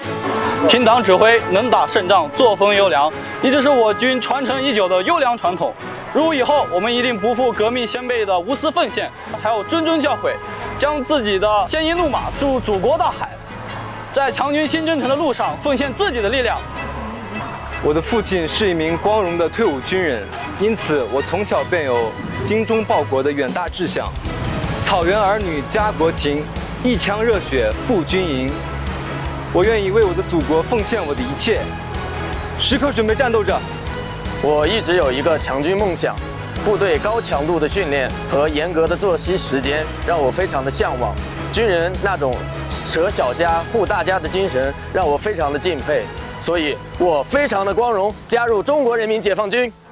听党指挥，能打胜仗，作风优良，一直是我军传承已久的优良传统。如以后，我们一定不负革命先辈的无私奉献，还有谆谆教诲，将自己的鲜衣怒马注入祖国大海，在强军新征程的路上奉献自己的力量。 我的父亲是一名光荣的退伍军人，因此我从小便有精忠报国的远大志向。草原儿女家国情，一腔热血赴军营。我愿意为我的祖国奉献我的一切，时刻准备战斗着。 我一直有一个强军梦想，部队高强度的训练和严格的作息时间让我非常的向往。军人那种舍小家护大家的精神让我非常的敬佩，所以我非常的光荣加入中国人民解放军。